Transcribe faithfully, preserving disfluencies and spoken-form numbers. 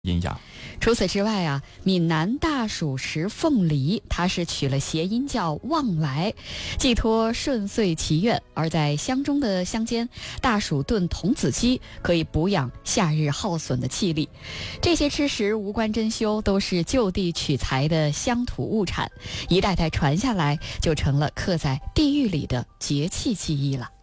阴阳。 除此之外啊，闽南大暑时凤梨，它是取了谐音叫旺来，寄托顺遂祈愿。而在乡中的乡间，大暑炖童子鸡可以补养夏日耗损的气力。这些吃食无关珍馐，都是就地取材的乡土物产，一代代传下来，就成了刻在地域里的节气记忆了。